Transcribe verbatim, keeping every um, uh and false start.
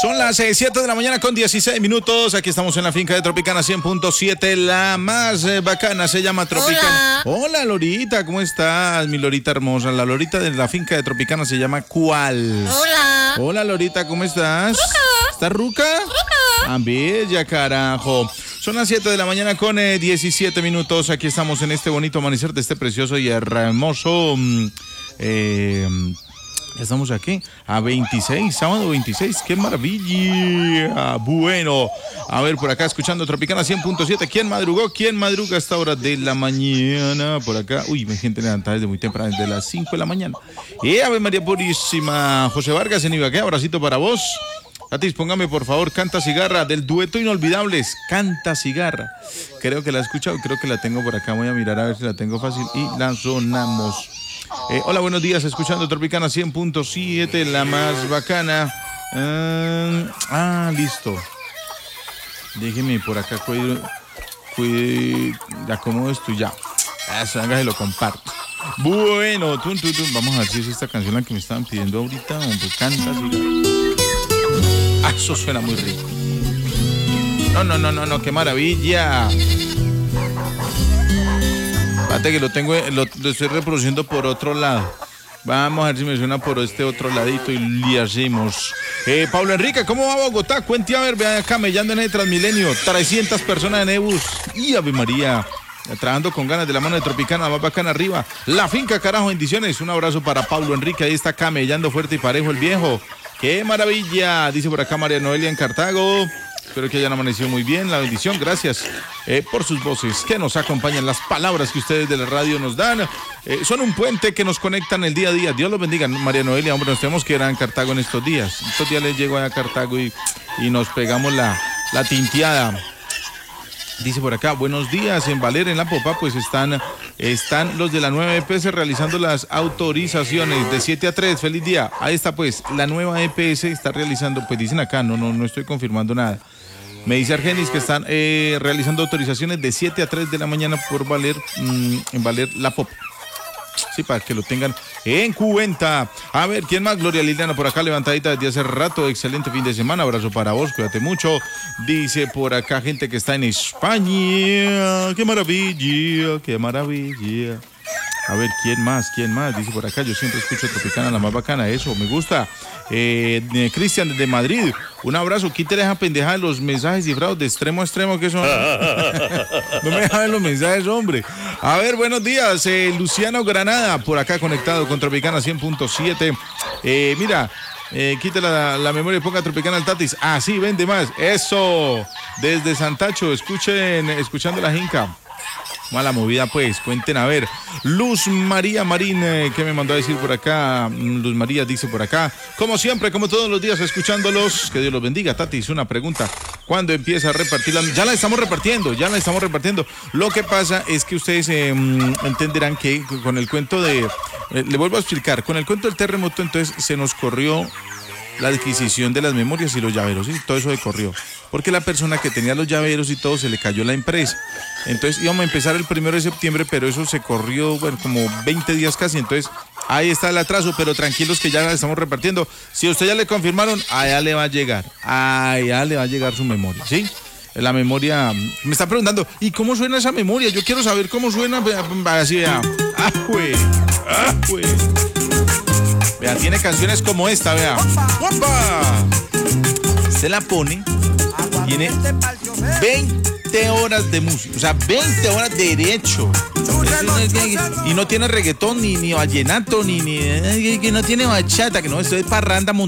Son las siete de la mañana con dieciséis minutos. Aquí estamos en la finca de Tropicana cien punto siete. La más eh, bacana se llama Tropicana. Hola. Hola, Lorita, ¿cómo estás? Mi Lorita hermosa. La Lorita de la finca de Tropicana se llama ¿cuál? Hola. Hola, Lorita, ¿cómo estás? Ruca. ¿Estás ruca? Ruca. Ah, bella, carajo. Son las siete de la mañana con eh, diecisiete minutos. Aquí estamos en este bonito amanecer de este precioso y hermoso... Eh, Estamos aquí a veintiséis, sábado veintiséis, qué maravilla. Bueno, a ver, por acá escuchando Tropicana cien punto siete. ¿Quién madrugó? ¿Quién madruga a esta hora de la mañana? Por acá, uy, me gente levantada desde muy temprano, desde las cinco de la mañana. ¡Eh, Ave María Purísima! José Vargas en Ibagué, abracito para vos. Tatis, póngame por favor Canta Cigarra del dueto Inolvidables. Canta Cigarra. Creo que la he escuchado, creo que la tengo por acá. Voy a mirar a ver si la tengo fácil y la sonamos. Eh, hola, buenos días, escuchando Tropicana cien punto siete, la más bacana. Uh, ah, listo. Déjeme por acá, cuide, cuide, acomodo esto y ya. Eso, venga, se lo comparto. Bueno, tum, tum, tum. Vamos a ver si es esta canción la que me estaban pidiendo ahorita. Hombre, Canta Cigarra. Ah, eso suena muy rico. No, no, no, no, no, qué maravilla. Fíjate que lo tengo, lo, lo estoy reproduciendo por otro lado. Vamos a ver si me suena por este otro ladito y le hacemos. Eh, Pablo Enrique, ¿cómo va Bogotá? Cuente a ver, vean camellando en el Transmilenio. trescientas personas en Ebus. Y Ave María, trabajando con ganas de la mano de Tropicana, más bacana arriba. La finca, carajo, bendiciones. Un abrazo para Pablo Enrique, ahí está camellando fuerte y parejo el viejo. ¡Qué maravilla! Dice por acá María Noelia en Cartago. Espero que hayan amanecido muy bien. La bendición, gracias eh, por sus voces que nos acompañan, las palabras que ustedes de la radio nos dan. Eh, son un puente que nos conectan el día a día. Dios los bendiga. María Noelia, hombre, nos tenemos que ir a Cartago en estos días. Estos días les llego a Cartago y, y nos pegamos la, la tinteada. Dice por acá, buenos días, en Valer, en La Popa, pues están, están los de la nueva E P S realizando las autorizaciones de siete a tres, feliz día. Ahí está pues, la nueva E P S está realizando, pues dicen acá, no, no, no estoy confirmando nada. Me dice Argenis que están eh, realizando autorizaciones de siete a tres de la mañana por Valer, mmm, en Valer, La Popa. Sí, para que lo tengan en cuenta. A ver, ¿quién más? Gloria Liliana por acá, levantadita desde hace rato. Excelente fin de semana. Abrazo para vos, cuídate mucho. Dice por acá gente que está en España. ¡Qué maravilla! ¡Qué maravilla! A ver, ¿quién más? ¿Quién más? Dice por acá, yo siempre escucho Tropicana, la más bacana. Eso, me gusta. Eh, eh, Cristian desde Madrid. Un abrazo. Quítale esa pendeja de los mensajes cifrados de extremo a extremo que son. No me dejan los mensajes, hombre. A ver, buenos días. Eh, Luciano Granada, por acá conectado con Tropicana cien punto siete. Eh, mira, eh, quítale la, la memoria y ponga Tropicana al Tatis. Ah, sí, vende más. Eso. Desde Santacho, escuchen, escuchando la Jinca. Mala movida, pues, cuenten a ver. Luz María Marín, eh, ¿qué me mandó a decir por acá? Luz María dice por acá, como siempre, como todos los días, escuchándolos, que Dios los bendiga. Tati, hizo una pregunta, ¿cuándo empieza a repartirla? Ya la estamos repartiendo, ya la estamos repartiendo. Lo que pasa es que ustedes eh, entenderán que con el cuento de, eh, le vuelvo a explicar, con el cuento del terremoto, entonces se nos corrió la adquisición de las memorias y los llaveros, ¿sí? Todo eso se corrió, porque la persona que tenía los llaveros y todo se le cayó la empresa. Entonces íbamos a empezar el primero de septiembre, pero eso se corrió, bueno, como veinte días casi. Entonces ahí está el atraso, pero tranquilos que ya la estamos repartiendo. Si a usted ya le confirmaron, allá le va a llegar, allá le va a llegar su memoria, ¿sí? La memoria, me están preguntando, ¿y cómo suena esa memoria? Yo quiero saber cómo suena, así, vea, ah, pues, ah, pues. Vea, tiene canciones como esta, vea. ¡Opa! Se la pone, tiene veinte horas de música, o sea, veinte horas de derecho. Y no tiene reggaetón, ni, ni vallenato, ni, ni, que no tiene bachata, que no, esto es parranda mundial.